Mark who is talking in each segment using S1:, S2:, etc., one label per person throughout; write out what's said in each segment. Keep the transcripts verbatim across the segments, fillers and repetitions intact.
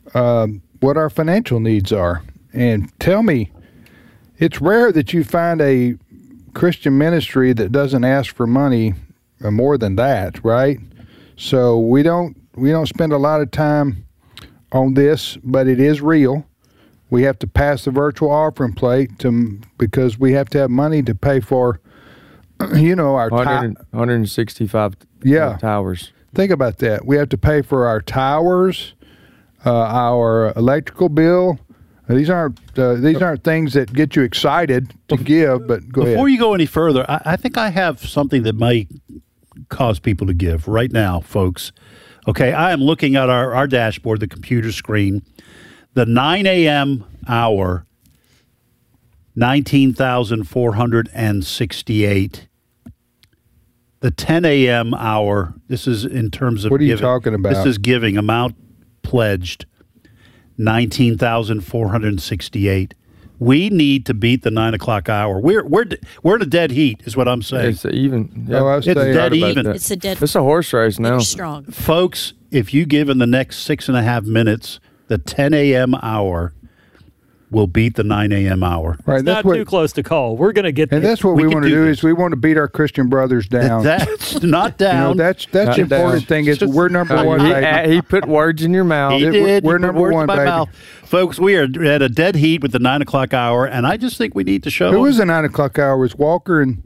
S1: um, what our financial needs are. And tell me, it's rare that you find a Christian ministry that doesn't ask for money uh, more than that, right? So we don't we don't spend a lot of time on this, but it is real. We have to pass the virtual offering plate to because we have to have money to pay for, you know, our
S2: one hundred,
S1: ti-
S2: one hundred sixty-five
S1: yeah.
S2: uh, towers.
S1: Think about that. We have to pay for our towers, uh, our electrical bill. These aren't uh, these aren't things that get you excited to give. But go
S3: Before
S1: ahead.
S3: you go any further, I, I think I have something that might cause people to give right now, folks. Okay, I am looking at our, our dashboard, the computer screen. The nine a.m. hour, nineteen thousand four hundred sixty-eight. The ten a.m. hour, this is in terms of
S1: What are you
S3: giving.
S1: talking about?
S3: This is giving, amount pledged, nineteen thousand four hundred sixty-eight. We need to beat the nine o'clock hour. We're we're we're in a dead heat, is what I'm saying.
S2: It's even. Yeah.
S1: Oh, I was
S3: It's
S1: saying-
S3: dead
S2: About
S3: even.
S2: that.
S4: It's a dead.
S2: It's a horse race now.
S4: It's strong.
S3: Folks, if you give in the next six and a half minutes, the ten a.m. hour will beat the nine a.m. hour.
S1: Right,
S5: It's
S1: that's
S5: not
S1: what,
S5: too close to call. We're going to get
S1: and
S5: there.
S1: that's what
S3: We
S1: we,
S3: can
S1: want to
S3: do
S1: do
S3: this.
S1: is we want to beat our Christian brothers down.
S3: That's not
S1: You know,
S3: down.
S1: that's that's the
S2: Not down.
S1: important thing is
S3: Just-
S1: we're number
S2: Uh,
S1: one.
S2: he,
S1: baby.
S2: uh, he put words in your mouth.
S3: He
S1: it-
S3: did.
S1: we're
S3: He put
S1: number
S3: words in
S1: one,
S3: my
S1: baby.
S3: mouth. Folks, we are at a dead heat with the nine o'clock hour, and I just think we need to show
S1: Who
S3: them.
S1: was the nine o'clock hour? Was Walker and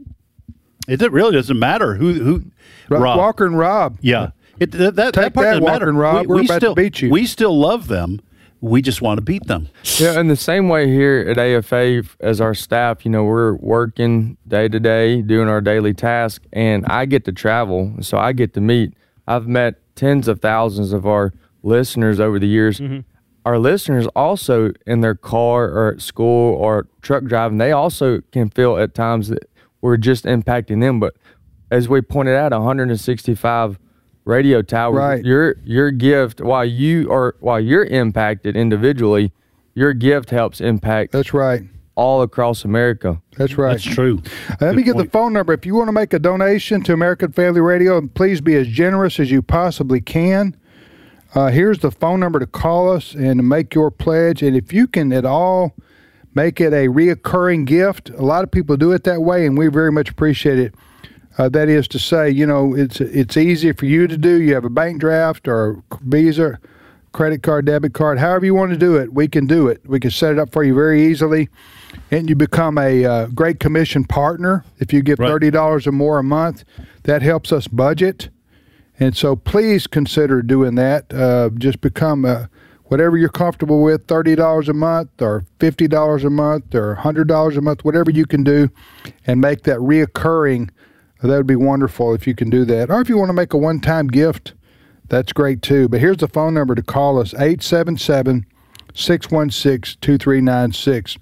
S3: It really doesn't matter who who. Rob.
S1: Walker and Rob?
S3: Yeah. It, that, that,
S1: Take
S3: that part
S1: that,
S3: doesn't
S1: Walker
S3: matter.
S1: and Rob.
S3: We,
S1: We're
S3: we
S1: about to
S3: still,
S1: beat you.
S3: We still love them. We just want to beat them.
S2: Yeah, in the same way here at A F A, as our staff, you know, we're working day to day, doing our daily task, and I get to travel, so I get to meet. I've met tens of thousands of our listeners over the years.
S5: Mm-hmm.
S2: Our listeners also in their car or at school or truck driving, they also can feel at times that we're just impacting them. But as we pointed out, one hundred sixty-five radio towers,
S1: Right.
S2: your your gift, while you are while you're impacted individually, your gift helps impact
S1: That's right.
S2: all across America.
S1: That's right.
S3: That's true.
S1: Let me
S3: Good
S1: get the
S3: point.
S1: phone number. If you want to make a donation to American Family Radio, and please be as generous as you possibly can. Uh, here's the phone number to call us and to make your pledge. And if you can at all make it a reoccurring gift, a lot of people do it that way, and we very much appreciate it. Uh, that is to say, you know, it's it's easy for you to do. You have a bank draft or Visa, credit card, debit card, however you want to do it, we can do it. We can set it up for you very easily, and you become a uh, Great Commission partner. If you give
S3: Right.
S1: thirty dollars or more a month, that helps us budget. And so please consider doing that. Uh, just become a, whatever you're comfortable with, thirty dollars a month or fifty dollars a month or one hundred dollars a month, whatever you can do, and make that reoccurring. That would be wonderful if you can do that. Or if you want to make a one-time gift, that's great too. But here's the phone number to call us, eight seven seven, six one six, two three nine six.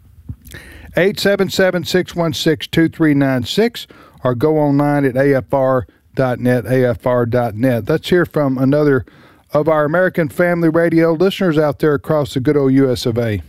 S1: eight seven seven, six one six, two three nine six, or go online at A F R dot net, A F R dot net. Let's hear from another of our American Family Radio listeners out there across the good old U S of A.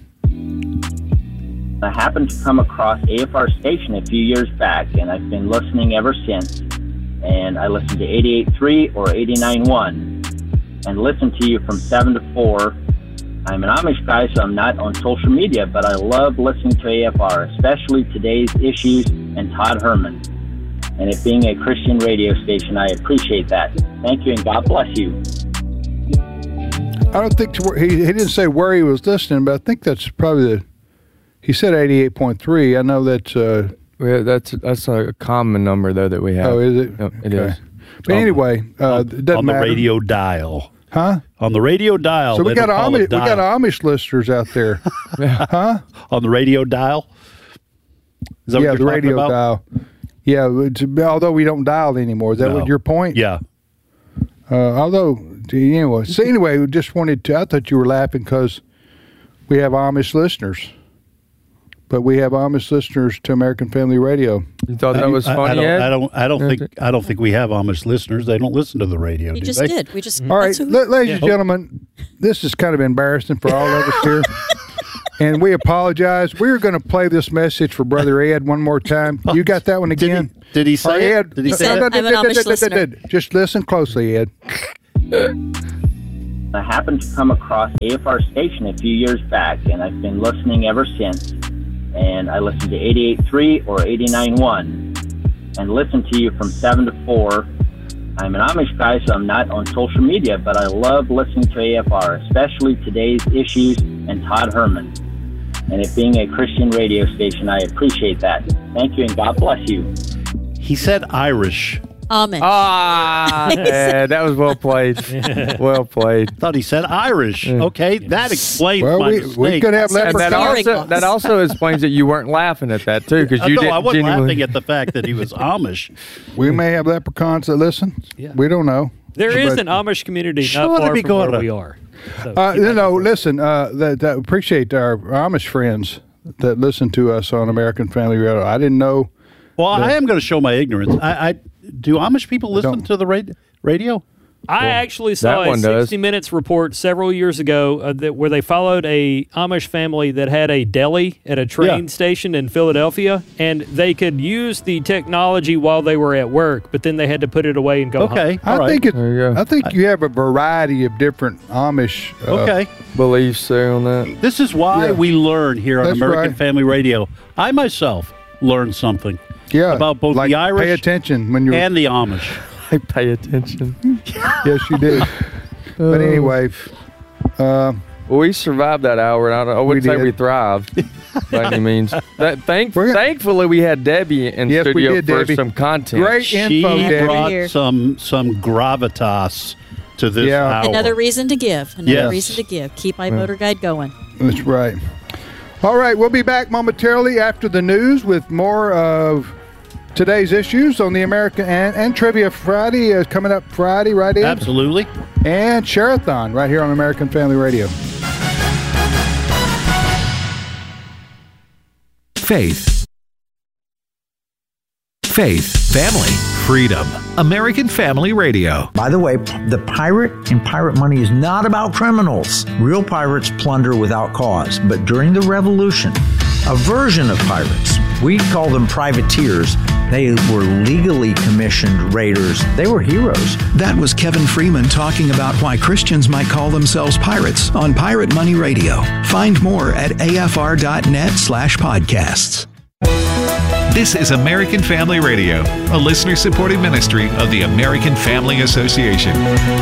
S6: I happened to come across A F R station a few years back, and I've been listening ever since. And I listen to eighty-eight point three or eighty-nine point one, and listen to you from seven to four. I'm an Amish guy, so I'm not on social media, but I love listening to A F R, especially today's issues and Todd Herman. And it being a Christian radio station, I appreciate that. Thank you, and God bless you.
S1: I don't think to, he he didn't say where he was listening, but I think that's probably the. He said eighty-eight point three. I know that's. Uh,
S2: Yeah, that's that's a common number though that we have.
S1: oh, is it?
S2: Yep, it
S1: Okay.
S2: is.
S1: But anyway, uh, it doesn't
S3: on the
S1: matter.
S3: radio dial.
S1: Huh?
S3: On the radio dial.
S1: So we
S3: they
S1: got
S3: don't call
S1: Amish,
S3: it
S1: we got
S3: dial.
S1: Amish listeners out there, huh?
S3: On the radio dial. Is that
S1: Yeah,
S3: what
S1: the
S3: you're
S1: radio
S3: talking about?
S1: dial. Yeah, it's, although we don't dial anymore. Is that
S3: No.
S1: what your point?
S3: Yeah.
S1: Uh, although, anyway, so anyway, we just wanted to. I thought you were laughing because we have Amish listeners, but we have Amish listeners to American Family Radio.
S2: You thought that was
S3: I,
S2: funny,
S3: I don't,
S2: Ed?
S3: I don't. I don't think. I don't think we have Amish listeners. They don't listen to the radio.
S4: We
S3: do
S4: just
S3: they?
S4: did. We just.
S1: All right,
S4: that's who-
S1: la- ladies and
S3: Yeah.
S1: gentlemen, this is kind of embarrassing for all of us here. And we apologize. We're going to play this message for Brother Ed one more time. You got that one
S3: Did he-
S1: again?
S3: did he
S1: All
S3: say
S1: right,
S3: it?
S1: Ed,
S3: Did he
S4: say it? I'm an Amish listener.
S1: Just listen closely, Ed.
S6: I happened to come across A F R station a few years back, and I've been listening ever since. And I listen to eighty-eight point three or eighty-nine point one and listen to you from seven to four. I'm an Amish guy, so I'm not on social media, but I love listening to A F R, especially Today's Issues and Todd Herman. And it being a Christian radio station, I appreciate that. Thank you, and God bless you.
S3: He said Irish.
S4: Amish.
S2: Ah, yeah, that was well played. Well played.
S3: Thought he said Irish. Okay, that explains
S1: Well,
S3: my
S1: we,
S3: mistake.
S1: we could have
S2: And that
S1: leprechauns.
S2: also, that also explains that you weren't laughing at that, too, because
S3: Uh,
S2: you
S3: no,
S2: didn't
S3: I wasn't
S2: genuinely...
S3: laughing at the fact that he was Amish.
S1: We may have leprechauns that listen.
S5: Yeah.
S1: We don't know.
S5: There is
S1: But-
S5: an Amish community
S3: Sure,
S5: not far
S3: we
S5: from
S3: go
S5: where
S3: to-
S5: we are. So
S1: Uh,
S5: keep
S1: you
S5: that
S1: know,
S5: in mind.
S1: listen, uh, that, that appreciate our Amish friends that listen to us on American Family Radio. I didn't know.
S3: Well, I am going to show my ignorance. I, I do Amish people listen
S1: Don't.
S3: to the ra- radio?
S5: I actually saw
S2: that
S5: a
S2: one does.
S5: sixty minutes report several years ago uh, that where they followed a Amish family that had a deli at a train
S3: Yeah.
S5: station in Philadelphia, and they could use the technology while they were at work, but then they had to put it away and go home.
S3: Okay,
S1: I
S3: all right.
S1: think it.
S2: There you go.
S1: I think you have a variety of different Amish. Uh,
S3: okay.
S2: Beliefs there on that.
S3: This is why
S1: Yeah.
S3: we learn here on
S1: That's
S3: American
S1: right.
S3: Family Radio. I myself learned something
S1: Yeah,
S3: about both
S1: like
S3: the Irish
S1: Pay attention when you're.
S3: and the Amish.
S2: I pay attention.
S1: yes, you did. But anyway, uh,
S2: Well, we survived that hour, and I, don't, I wouldn't
S1: We
S2: say
S1: did.
S2: we thrived by any means. That, thank,
S1: We're gonna-
S2: thankfully, we had Debbie in
S1: Yes, we
S2: studio
S1: did,
S2: for
S1: Debbie.
S2: some content.
S1: great
S3: She
S1: info, Debbie.
S3: brought
S4: Here.
S3: some some gravitas to this
S1: Yeah.
S3: hour.
S4: Another reason to give. Another
S3: Yes.
S4: reason to give. Keep my motor guide going.
S1: That's right. All right, we'll be back momentarily after the news with more of today's issues on the American and, and Trivia Friday is coming up Friday, right in?
S3: Absolutely.
S1: And Share-a-thon right here on American Family Radio.
S7: Faith. Faith, family, freedom. American Family Radio.
S8: By the way, the pirate and pirate money is not about criminals. Real pirates plunder without cause. But during the Revolution, a version of pirates, we call them privateers, they were legally commissioned raiders. They were heroes.
S7: That was Kevin Freeman talking about why Christians might call themselves pirates on Pirate Money Radio. Find more at afr.net slash podcasts. This is American Family Radio, a listener-supported ministry of the American Family Association.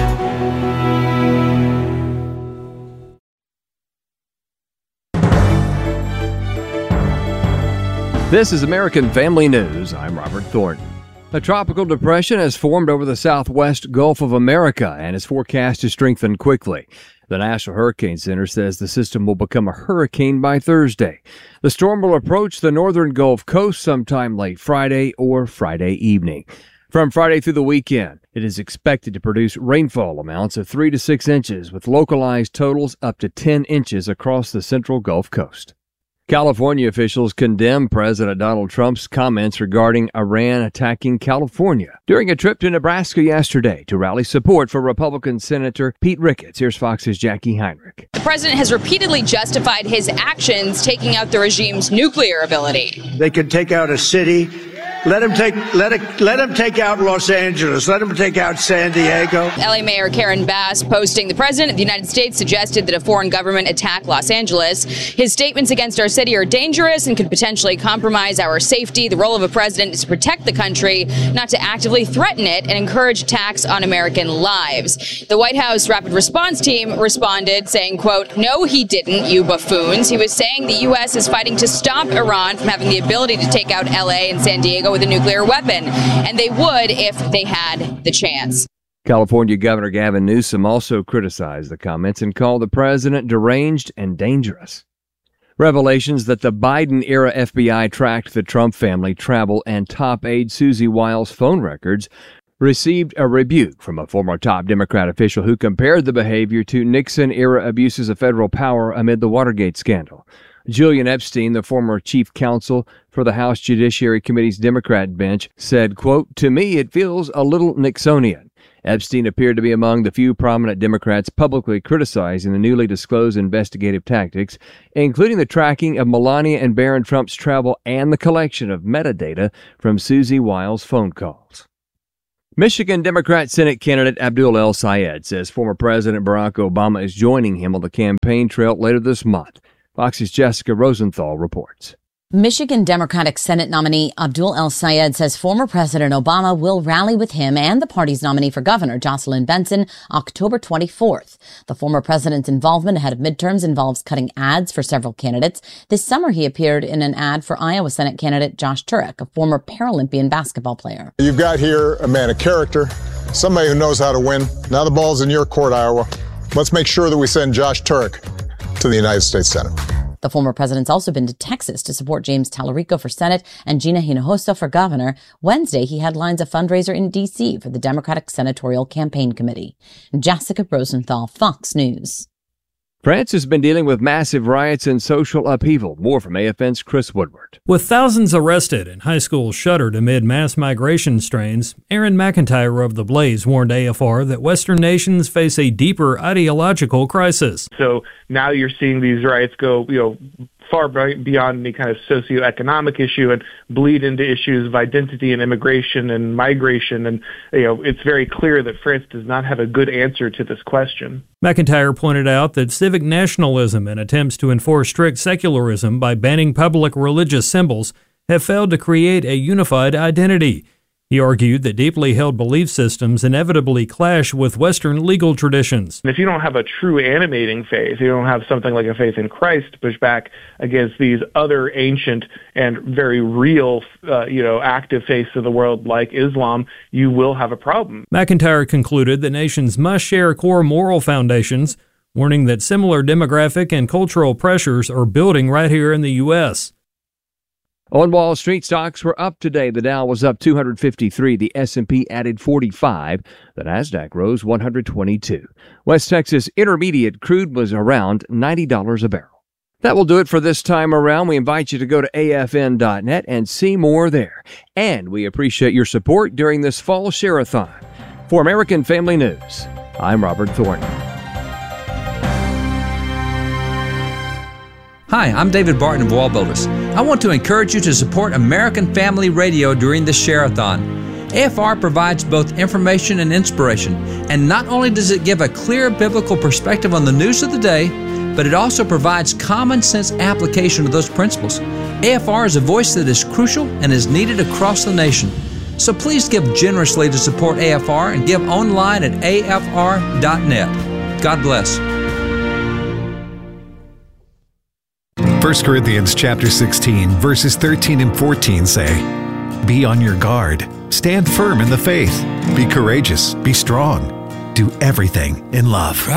S9: This is American Family News. I'm Robert Thornton. A tropical depression has formed over the southwest Gulf of America and is forecast to strengthen quickly. The National Hurricane Center says the system will become a hurricane by Thursday. The storm will approach the northern Gulf Coast sometime late Friday or Friday evening. From Friday through the weekend, it is expected to produce rainfall amounts of three to six inches, with localized totals up to ten inches across the central Gulf Coast. California officials condemn President Donald Trump's comments regarding Iran attacking California during a trip to Nebraska yesterday to rally support for Republican Senator Pete Ricketts. Here's Fox's Jackie Heinrich.
S10: The president has repeatedly justified his actions taking out the regime's nuclear ability.
S11: They could take out a city. Let him take let it let him take out Los Angeles. Let him take out San Diego.
S10: L A Mayor Karen Bass posting, the president of the United States suggested that a foreign government attack Los Angeles. His statements against our city are dangerous and could potentially compromise our safety. The role of a president is to protect the country, not to actively threaten it and encourage attacks on American lives. The White House Rapid Response Team responded saying, quote, "No, he didn't, you buffoons." He was saying the U S is fighting to stop Iran from having the ability to take out L A and San Diego with a nuclear weapon, and they would if they had the chance.
S9: California Governor Gavin Newsom also criticized the comments and called the president deranged and dangerous. Revelations that the Biden-era F B I tracked the Trump family travel and top aide Susie Wiles' phone records received a rebuke from a former top Democrat official who compared the behavior to Nixon-era abuses of federal power amid the Watergate scandal. Julian Epstein, the former chief counsel for the House Judiciary Committee's Democrat bench, said, quote, "To me, it feels a little Nixonian." Epstein appeared to be among the few prominent Democrats publicly criticizing the newly disclosed investigative tactics, including the tracking of Melania and Barron Trump's travel and the collection of metadata from Susie Wiles' phone calls. Michigan Democrat Senate candidate Abdul El-Sayed says former President Barack Obama is joining him on the campaign trail later this month. Fox's Jessica Rosenthal reports.
S12: Michigan Democratic Senate nominee Abdul El-Sayed says former President Obama will rally with him and the party's nominee for governor, Jocelyn Benson, October twenty-fourth. The former president's involvement ahead of midterms involves cutting ads for several candidates. This summer, he appeared in an ad for Iowa Senate candidate Josh Turek, a former Paralympian basketball player.
S13: You've got here a man of character, somebody who knows how to win. Now the ball's in your court, Iowa. Let's make sure that we send Josh Turek to the United States Senate.
S12: The former president's also been to Texas to support James Tallarico for Senate and Gina Hinojosa for governor. Wednesday, he headlines a fundraiser in D C for the Democratic Senatorial Campaign Committee. Jessica Rosenthal, Fox News.
S9: France has been dealing with massive riots and social upheaval. More from A F N's Chris Woodward.
S5: With thousands arrested and high schools shuttered amid mass migration strains, Aaron McIntyre of The Blaze warned A F R that Western nations face a deeper ideological crisis.
S14: So now you're seeing these riots go, you know, far beyond any kind of socioeconomic issue and bleed into issues of identity and immigration and migration. And, you know, it's very clear that France does not have a good answer to this question.
S5: McIntyre pointed out that civic nationalism and attempts to enforce strict secularism by banning public religious symbols have failed to create a unified identity. He argued that deeply held belief systems inevitably clash with Western legal traditions.
S14: And if you don't have a true animating faith, you don't have something like a faith in Christ to push back against these other ancient and very real, uh, you know, active faiths of the world like Islam, you will have a problem.
S5: McIntyre concluded that nations must share core moral foundations, warning that similar demographic and cultural pressures are building right here in the U S
S9: On Wall Street, stocks were up today. The Dow was up two hundred fifty-three. The S and P added forty-five. The Nasdaq rose one hundred twenty-two. West Texas Intermediate crude was around ninety dollars a barrel. That will do it for this time around. We invite you to go to A F N dot net and see more there. And we appreciate your support during this fall share-a-thon. For American Family News, I'm Robert Thornton.
S15: Hi, I'm David Barton of Wall Builders. I want to encourage you to support American Family Radio during the Share-a-thon. A F R provides both information and inspiration, and not only does it give a clear biblical perspective on the news of the day, but it also provides common sense application of those principles. A F R is a voice that is crucial and is needed across the nation. So please give generously to support A F R and give online at A F R dot net. God bless.
S7: First Corinthians chapter sixteen, verses thirteen and fourteen say, "Be on your guard, stand firm in the faith, be courageous, be strong, do everything in love."